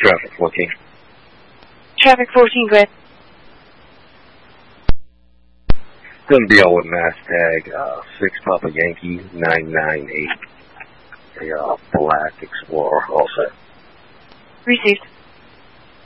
Traffic 14. Traffic 14, go ahead. Going to be out with mass tag 6 Papa Yankee 998. A black Explorer, all set. Received.